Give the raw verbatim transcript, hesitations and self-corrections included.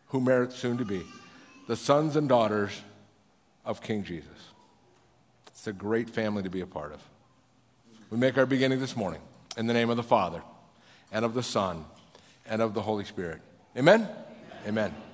who merit soon to be, the sons and daughters of King Jesus. It's a great family to be a part of. We make our beginning this morning in the name of the Father, and of the Son, and of the Holy Spirit. Amen? Amen. Amen.